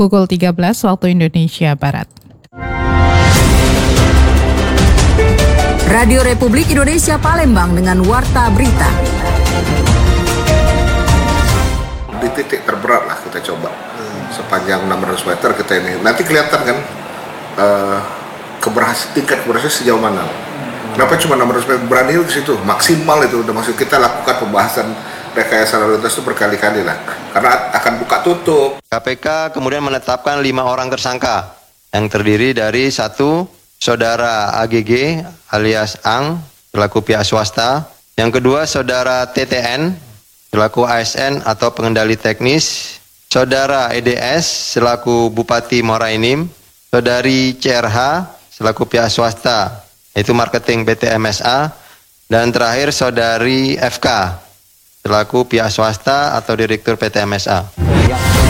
pukul 13 waktu Indonesia Barat. Radio Republik Indonesia Palembang dengan Warta Berita. Di titik terberat lah kita coba sepanjang 600 meter kita ini. Nanti kelihatan kan tingkat keberhasilan sejauh mana. Kenapa cuma 600 meter? Berani di situ, maksimal itu udah maksud kita lakukan pembahasan rekayasa lalu lintas itu berkali-kali lah. Karena akan buka tutup. KPK kemudian menetapkan 5 orang tersangka yang terdiri dari 1 saudara AGG alias Ang selaku pihak swasta, yang kedua saudara TTN selaku ASN atau pengendali teknis, saudara EDS selaku Bupati Muara Enim, saudari CRH selaku pihak swasta yaitu marketing PT MSA, dan terakhir saudari FK selaku pihak swasta atau direktur PT MSA.